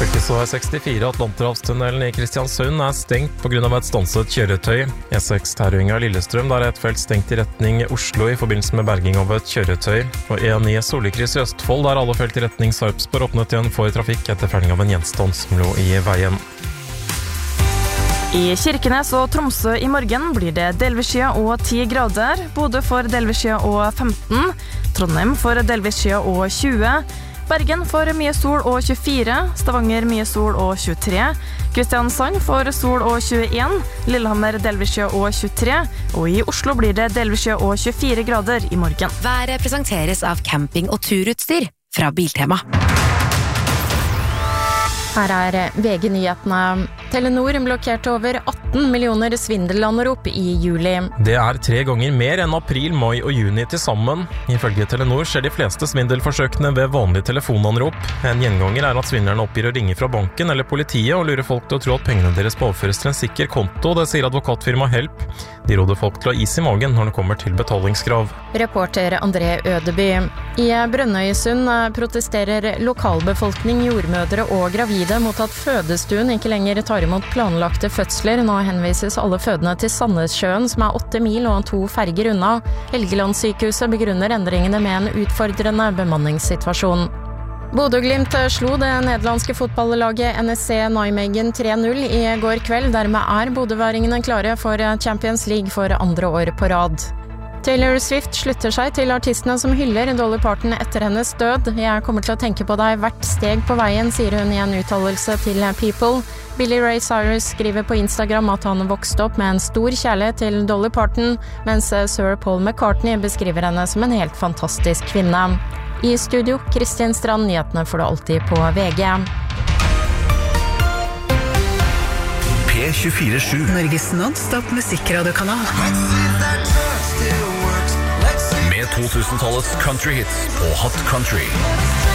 Fylkesvei 64 Atlanterhavstunnelen i Kristiansund stengt på grunn av et stanset kjøretøy. E6 Tervinga Lillestrøm, der et felt stengt i retning Oslo i forbindelse med berging av et kjøretøy. Og E9 Sollikryss i Østfold, der alle felt i retning Sarpsborg åpnet igjen for trafikk etter felling av en gjenstand som lå i veien. I Kirkenes og Tromsø i morgen blir det delvis skya og 10 grader. Bodø for delvis skya og 15. Trondheim for delvis skya og 20. Bergen for mye sol og 24. Stavanger mye sol og 23. Kristiansand for sol og 21. Lillehammer delvis skya og 23. Og i Oslo blir det delvis skya og 24 grader i morgen. Været presenteres av camping- og turutstyr fra Biltema. Her VG-nyhetene. Telenor blokkerte over 18 millioner svindelanrop i juli. Det 3 ganger mer enn april, mai og juni til sammen. Ifølge Telenor skjer de fleste svindelforsøkene ved vanlige telefonanrop. En gjenganger at svindlerne oppgir å ringe fra banken eller politiet og lurer folk til å tro at pengene deres påføres til en sikker konto, det sier advokatfirmaet Help. De råder folk til å ha is i magen når det kommer til betalingskrav. Reporter André Ødeby. I Brønnøysund protesterer lokalbefolkning, jordmødre og gravide mot at fødestuen ikke lenger tar imot planlagte fødsler. Nå henvises alle fødende til Sandnessjøen, som 8 mil og 2 ferger unna. Helgelandssykehuset begrunner endringene med en utfordrende bemanningssituasjon. Bodø/Glimt slo det nederlandske fotballaget NSC Nijmegen 3-0 i går kveld. Dermed bodøværingene klare for Champions League for andre år på rad. Taylor Swift slutter seg til artistene som hyller Dolly Parton etter hennes død. Jeg kommer til å tenke på deg hvert steg på veien, sier hun i en uttalelse til People. Billy Ray Cyrus skriver på Instagram at han vokste opp med en stor kjærlighet til Dolly Parton, mens Sir Paul McCartney beskriver henne som en helt fantastisk kvinne. I studio, Kristin Strand, nyhetene får du alltid på VG. P24/7 Norges non-stop musikkradiokanal. Med 2000-tallets country hits på Hot Country.